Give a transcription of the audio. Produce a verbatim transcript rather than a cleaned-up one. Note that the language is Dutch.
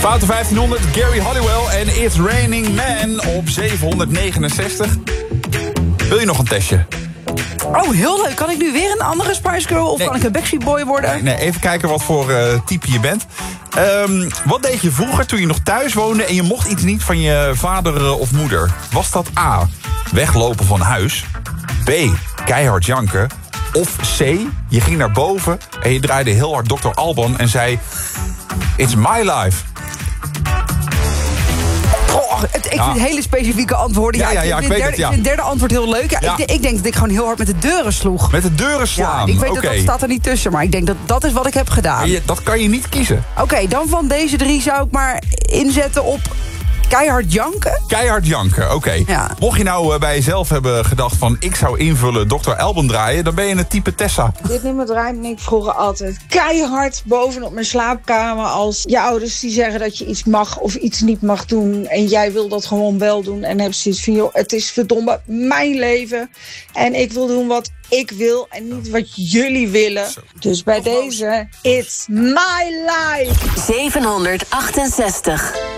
Foute vijftienhonderd, Gary Halliwell en It's Raining Man op zevenhonderdnegenenzestig. Wil je nog een testje? Oh, heel leuk. Kan ik nu weer een andere Spice Girl of Nee. kan ik een Backstreet Boy worden? Nee, nee, even kijken wat voor uh, type je bent. Um, wat deed je vroeger toen je nog thuis woonde en je mocht iets niet van je vader uh, of moeder? Was dat A, weglopen van huis? B, keihard janken? Of C, je ging naar boven en je draaide heel hard dokter Alban en zei... It's my life. Oh, het, ik Ja. vind hele specifieke antwoorden. Ja, ja, ja, ik vind weet derde, het, ja. ik vind het derde antwoord heel leuk. Ja, Ja. Ik, ik denk dat ik gewoon heel hard met de deuren sloeg. Met de deuren slaan. Ja, ik weet Oké. dat dat staat er niet tussen, maar ik denk dat dat is wat ik heb gedaan. Je- Dat kan je niet kiezen. Oké, dan van deze drie zou ik maar inzetten op keihard janken. Keihard janken, oké. Ja. Mocht je nou uh, bij jezelf hebben gedacht van... ik zou invullen dokter Alban draaien... dan ben je een type Tessa. Dit nummer draaide ik vroeger altijd keihard bovenop mijn slaapkamer. Als je ouders die zeggen dat je iets mag of iets niet mag doen. En jij wil dat gewoon wel doen. En heb zoiets van, joh, het is verdomme mijn leven. En ik wil doen wat ik wil en niet wat jullie willen. Dus bij deze, it's my life. zevenhonderdachtenzestig.